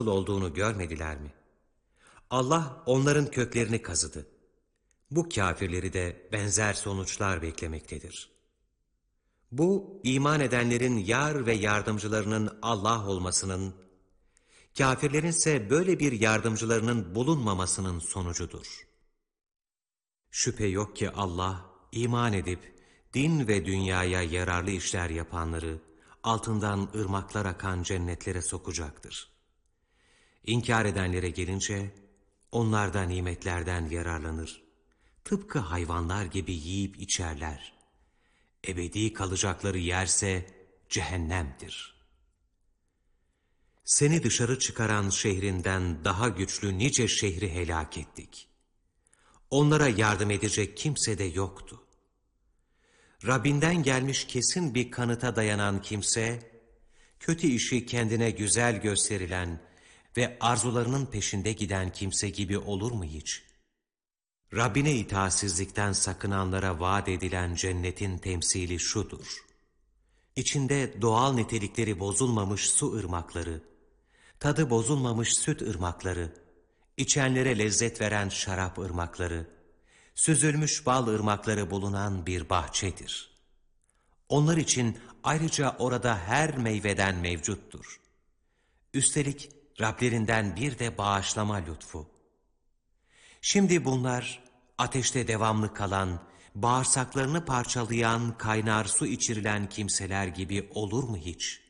olduğunu görmediler mi? Allah onların köklerini kazıdı. Bu kâfirleri de benzer sonuçlar beklemektedir. Bu, iman edenlerin yar ve yardımcılarının Allah olmasının, kâfirlerin ise böyle bir yardımcılarının bulunmamasının sonucudur. Şüphe yok ki Allah, iman edip, din ve dünyaya yararlı işler yapanları, altından ırmaklar akan cennetlere sokacaktır. İnkar edenlere gelince, onlar da nimetlerden yararlanır. Tıpkı hayvanlar gibi yiyip içerler. Ebedi kalacakları yerse cehennemdir. Seni dışarı çıkaran şehrinden daha güçlü nice şehri helak ettik. Onlara yardım edecek kimse de yoktu. Rabbinden gelmiş kesin bir kanıta dayanan kimse, kötü işi kendine güzel gösterilen ve arzularının peşinde giden kimse gibi olur mu hiç? Rabbine itaatsizlikten sakınanlara vaat edilen cennetin temsili şudur. İçinde doğal nitelikleri bozulmamış su ırmakları, tadı bozulmamış süt ırmakları, içenlere lezzet veren şarap ırmakları, süzülmüş bal ırmakları bulunan bir bahçedir. Onlar için ayrıca orada her meyveden mevcuttur. Üstelik Rablerinden bir de bağışlama lütfu. Şimdi bunlar ateşte devamlı kalan, bağırsaklarını parçalayan, kaynar su içirilen kimseler gibi olur mu hiç?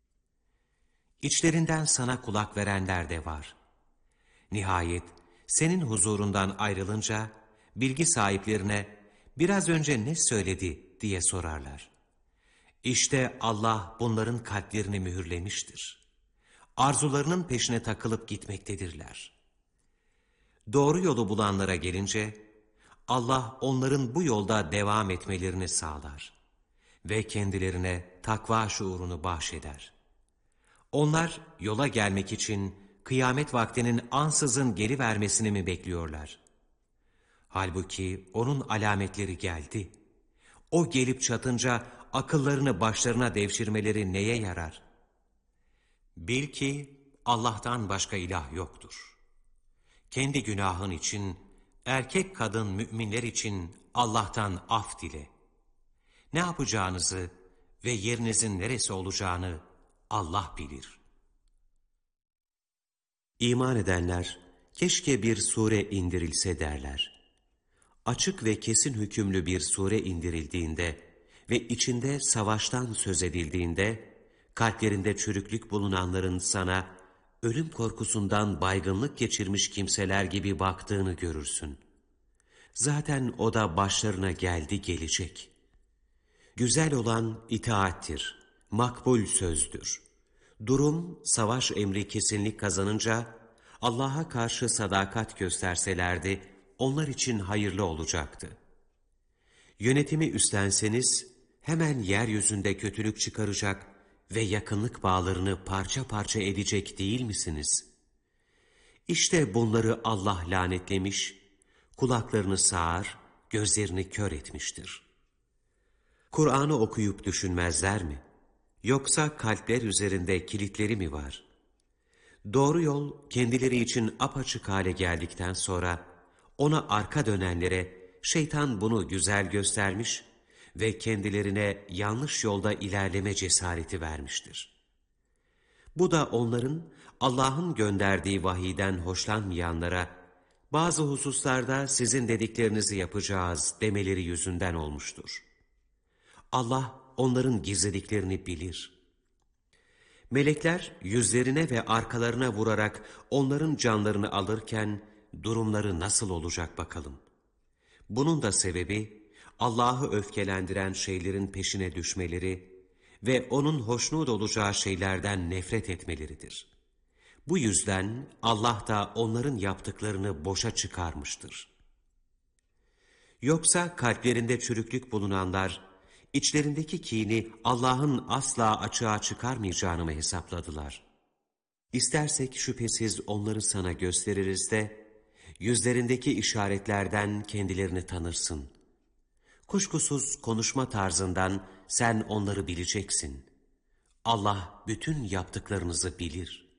İçlerinden sana kulak verenler de var. Nihayet senin huzurundan ayrılınca bilgi sahiplerine biraz önce ne söyledi diye sorarlar. İşte Allah bunların kalplerini mühürlemiştir. Arzularının peşine takılıp gitmektedirler. Doğru yolu bulanlara gelince Allah onların bu yolda devam etmelerini sağlar ve kendilerine takva şuurunu bahşeder. Onlar yola gelmek için kıyamet vaktinin ansızın gelivermesini mi bekliyorlar? Halbuki onun alametleri geldi. O gelip çatınca akıllarını başlarına devşirmeleri neye yarar? Bil ki Allah'tan başka ilah yoktur. Kendi günahın için, erkek kadın müminler için Allah'tan af dile. Ne yapacağınızı ve yerinizin neresi olacağını Allah bilir. İman edenler, keşke bir sure indirilse derler. Açık ve kesin hükümlü bir sure indirildiğinde ve içinde savaştan söz edildiğinde, kalplerinde çürüklük bulunanların sana, ölüm korkusundan baygınlık geçirmiş kimseler gibi baktığını görürsün. Zaten o da başlarına geldi gelecek. Güzel olan itaattir, makbul sözdür. Durum, savaş emri kesinlik kazanınca, Allah'a karşı sadakat gösterselerdi, onlar için hayırlı olacaktı. Yönetimi üstlenseniz, hemen yeryüzünde kötülük çıkaracak ve yakınlık bağlarını parça parça edecek değil misiniz? İşte bunları Allah lanetlemiş, kulaklarını sağır, gözlerini kör etmiştir. Kur'an'ı okuyup düşünmezler mi? Yoksa kalpler üzerinde kilitleri mi var? Doğru yol kendileri için apaçık hale geldikten sonra ona arka dönenlere şeytan bunu güzel göstermiş ve kendilerine yanlış yolda ilerleme cesareti vermiştir. Bu da onların Allah'ın gönderdiği vahiyden hoşlanmayanlara bazı hususlarda sizin dediklerinizi yapacağız demeleri yüzünden olmuştur. Allah onların gizlediklerini bilir. Melekler yüzlerine ve arkalarına vurarak onların canlarını alırken durumları nasıl olacak bakalım. Bunun da sebebi Allah'ı öfkelendiren şeylerin peşine düşmeleri ve onun hoşnut olacağı şeylerden nefret etmeleridir. Bu yüzden Allah da onların yaptıklarını boşa çıkarmıştır. Yoksa kalplerinde çürüklük bulunanlar, içlerindeki kini Allah'ın asla açığa çıkarmayacağını mı hesapladılar? İstersek şüphesiz onları sana gösteririz de, yüzlerindeki işaretlerden kendilerini tanırsın. Kuşkusuz konuşma tarzından sen onları bileceksin. Allah bütün yaptıklarınızı bilir.